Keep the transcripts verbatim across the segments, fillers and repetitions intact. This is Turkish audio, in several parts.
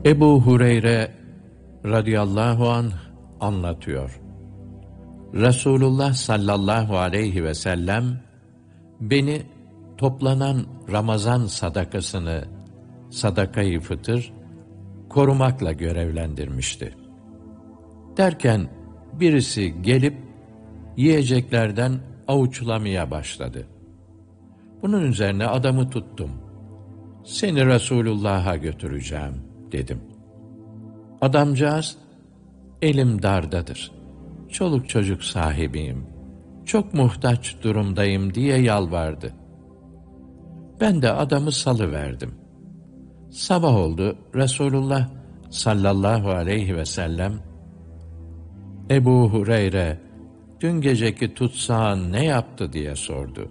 Ebu Hureyre radıyallahu anh anlatıyor. Resulullah sallallahu aleyhi ve sellem beni toplanan Ramazan sadakasını, sadakayı fıtır, korumakla görevlendirmişti. Derken birisi gelip yiyeceklerden avuçlamaya başladı. Bunun üzerine adamı tuttum. Seni Resulullah'a götüreceğim dedim. Adamcağız, elim dardadır, çoluk çocuk sahibiyim, çok muhtaç durumdayım diye yalvardı. Ben de adamı salıverdim. Sabah oldu, Resulullah sallallahu aleyhi ve sellem, Ebu Hureyre, dün geceki tutsağın ne yaptı diye sordu.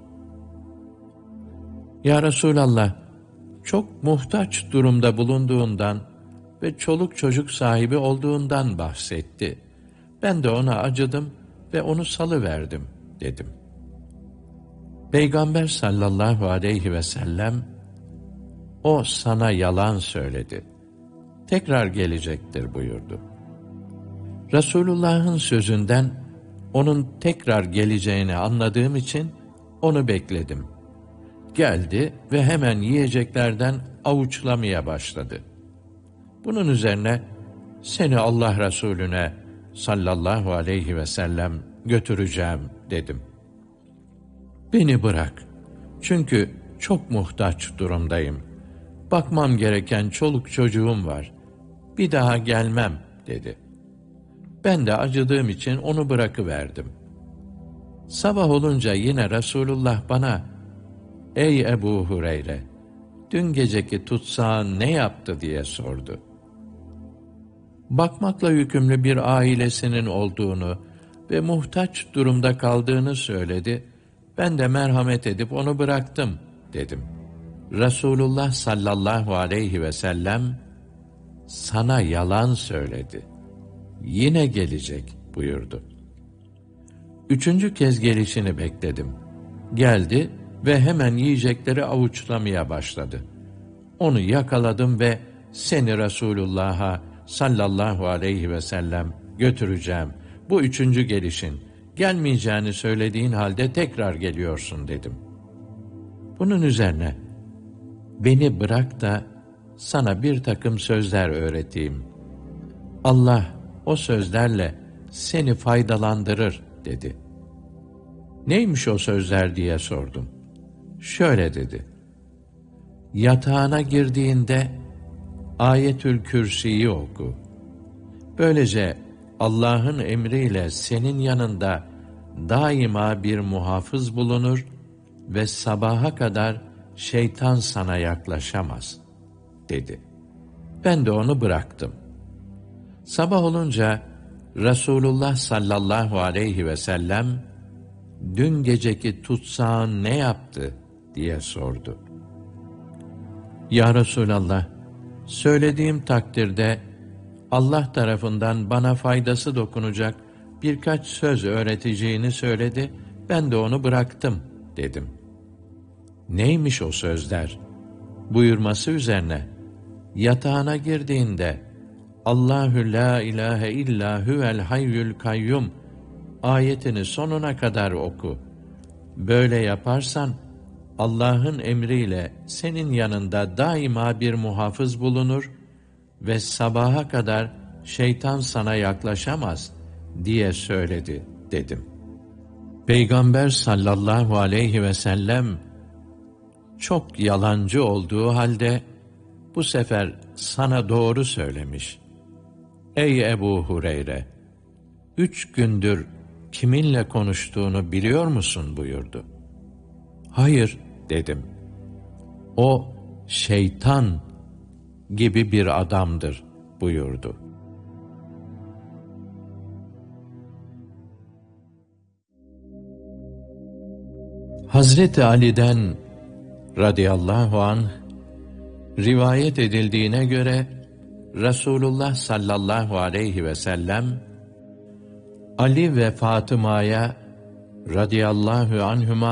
Ya Resulallah, çok muhtaç durumda bulunduğundan ve çoluk çocuk sahibi olduğundan bahsetti. Ben de ona acıdım ve onu salıverdim dedim. Peygamber sallallahu aleyhi ve sellem, o sana yalan söyledi, tekrar gelecektir buyurdu. Resulullah'ın sözünden onun tekrar geleceğini anladığım için onu bekledim. Geldi ve hemen yiyeceklerden avuçlamaya başladı. Bunun üzerine seni Allah Resulüne sallallahu aleyhi ve sellem götüreceğim dedim. Beni bırak, çünkü çok muhtaç durumdayım. Bakmam gereken çoluk çocuğum var. Bir daha gelmem dedi. Ben de acıdığım için onu bırakıverdim. Sabah olunca yine Resulullah bana, ey Ebu Hureyre, dün geceki tutsağın ne yaptı diye sordu. Bakmakla yükümlü bir ailesinin olduğunu ve muhtaç durumda kaldığını söyledi. Ben de merhamet edip onu bıraktım dedim. Resulullah sallallahu aleyhi ve sellem, sana yalan söyledi, yine gelecek buyurdu. Üçüncü kez gelişini bekledim. Geldi ve hemen yiyecekleri avuçlamaya başladı. Onu yakaladım ve seni Resulullah'a sallallahu aleyhi ve sellem götüreceğim. Bu üçüncü gelişin, gelmeyeceğini söylediğin halde tekrar geliyorsun dedim. Bunun üzerine, beni bırak da sana bir takım sözler öğreteyim. Allah o sözlerle seni faydalandırır dedi. Neymiş o sözler diye sordum. Şöyle dedi. Yatağına girdiğinde Ayetül Kürsi'yi oku. Böylece Allah'ın emriyle senin yanında daima bir muhafız bulunur ve sabaha kadar şeytan sana yaklaşamaz dedi. Ben de onu bıraktım. Sabah olunca Resulullah sallallahu aleyhi ve sellem, dün geceki tutsağın ne yaptı diye sordu. Ya Resulallah, söylediğim takdirde Allah tarafından bana faydası dokunacak birkaç söz öğreteceğini söyledi, ben de onu bıraktım dedim. Neymiş o sözler? Buyurması üzerine, yatağına girdiğinde Allahü la ilahe illa huvel hayyül kayyum ayetini sonuna kadar oku. Böyle yaparsan Allah'ın emriyle senin yanında daima bir muhafız bulunur ve sabaha kadar şeytan sana yaklaşamaz diye söyledi dedim. Peygamber sallallahu aleyhi ve sellem çok yalancı olduğu halde bu sefer sana doğru söylemiş. Ey Ebu Hureyre, üç gündür kiminle konuştuğunu biliyor musun buyurdu. Hayır dedim. O şeytan gibi bir adamdır buyurdu. Hazreti Ali'den radıyallahu anh rivayet edildiğine göre Resulullah sallallahu aleyhi ve sellem Ali ve Fatıma'ya radıyallahu anhuma